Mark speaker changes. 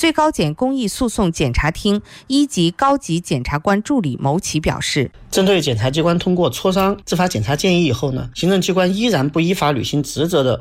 Speaker 1: 最高检公益诉讼检察厅一级高级检察官助理牟奇表示，
Speaker 2: 针对检察机关通过磋商、执法检查建议以后呢，行政机关依然不依法履行职责的